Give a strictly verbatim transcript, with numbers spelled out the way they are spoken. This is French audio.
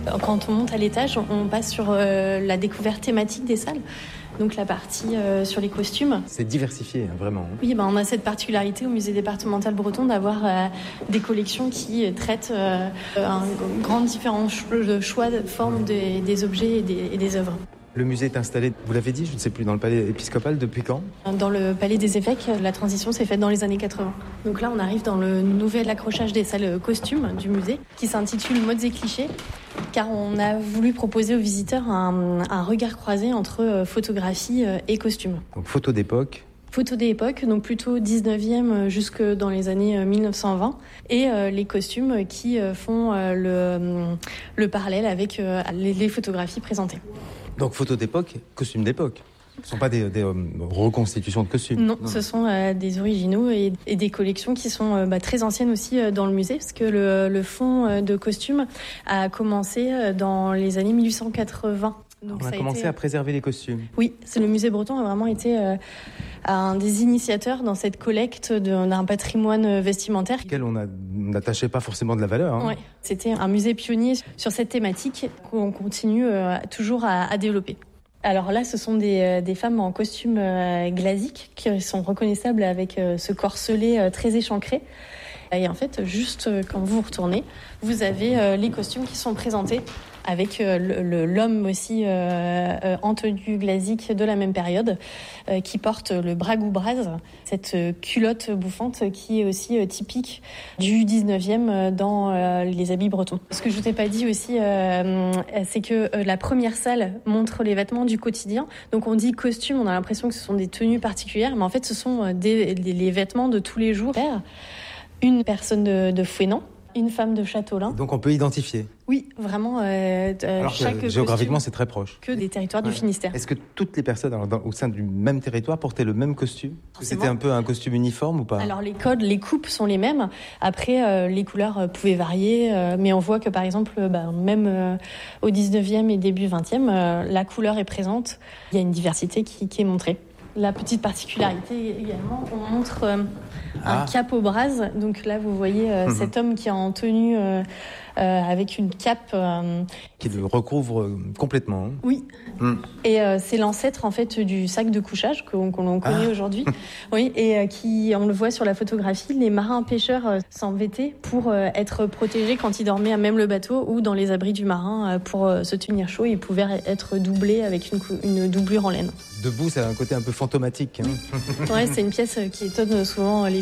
Quand on monte à l'étage, on passe sur euh, la découverte thématique des salles. Donc la partie euh, sur les costumes. C'est diversifié, hein, vraiment. Oui, ben, on a cette particularité au musée départemental breton d'avoir euh, des collections qui traitent euh, un grand différent de choix de forme des, des objets et des, et des œuvres. Le musée est installé, vous l'avez dit, je ne sais plus, dans le palais épiscopal depuis quand ? Dans le palais des évêques, la transition s'est faite dans les années quatre-vingts. Donc là, on arrive dans le nouvel accrochage des salles costumes du musée qui s'intitule Modes et clichés, car on a voulu proposer aux visiteurs un, un regard croisé entre photographie et costume. Donc photo d'époque. Photos d'époque, donc plutôt dix-neuvième jusque dans les années mille neuf cent vingt, et euh, les costumes qui euh, font euh, le, le parallèle avec euh, les, les photographies présentées. Donc photos d'époque, costumes d'époque. Ce ne sont pas des, des euh, reconstitutions de costumes. Non, non. Ce sont euh, des originaux et, et des collections qui sont euh, bah, très anciennes aussi euh, dans le musée, parce que le, le fonds euh, de costumes a commencé euh, dans les années mille huit cent quatre-vingts. Donc on a, a commencé été... à préserver les costumes. Oui, c'est le musée breton a vraiment été euh, un des initiateurs dans cette collecte de, d'un patrimoine vestimentaire. Auquel on n'attachait pas forcément de la valeur. Hein. Oui, c'était un musée pionnier sur cette thématique qu'on continue euh, toujours à, à développer. Alors là, ce sont des, des femmes en costume euh, glasique qui sont reconnaissables avec euh, ce corselet euh, très échancré. Et en fait, juste euh, quand vous vous retournez, vous avez euh, les costumes qui sont présentés avec euh, le, l'homme aussi euh, euh, en tenue glasique de la même période, euh, qui porte le bragoubraz, cette euh, culotte bouffante qui est aussi euh, typique du dix-neuvième dans euh, les habits bretons. Ce que je vous ai pas dit aussi, euh, c'est que euh, la première salle montre les vêtements du quotidien. Donc on dit costume, on a l'impression que ce sont des tenues particulières, mais en fait ce sont des, des les vêtements de tous les jours. Une personne de, de Fouesnant, une femme de Châteaulin. Donc on peut identifier. Oui, vraiment. Euh, alors chaque que, géographiquement, c'est très proche. Que des territoires ouais. du Finistère. Est-ce que toutes les personnes alors, dans, au sein du même territoire portaient le même costume ? C'était un peu un costume uniforme ou pas ? Alors les codes, les coupes sont les mêmes. Après, euh, les couleurs euh, pouvaient varier, euh, mais on voit que par exemple, euh, bah, même euh, au dix-neuvième et début vingtième, euh, la couleur est présente. Il y a une diversité qui, qui est montrée. La petite particularité également, on montre euh, un ah. cap au bras. Donc là, vous voyez euh, mmh. cet homme qui est en tenue euh, euh, avec une cape euh, qui le recouvre complètement. Hein. Oui. Mmh. Et euh, c'est l'ancêtre en fait du sac de couchage qu'on, qu'on connaît ah. aujourd'hui. Oui. Et euh, qui, on le voit sur la photographie, les marins pêcheurs euh, s'en vêtaient pour euh, être protégés quand ils dormaient à même le bateau ou dans les abris du marin euh, pour euh, se tenir chaud. Ils pouvaient être doublés avec une, une doublure en laine. Debout, ça a un côté un peu fantomatique. Hein. Ouais, c'est une pièce qui étonne souvent les